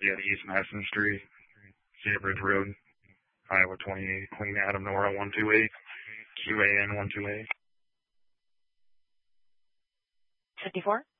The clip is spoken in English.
Yeah, the East Madison Street, Cedar Bridge Road, Iowa 28, Queen Adam, Nora 128, QAN 128. 54?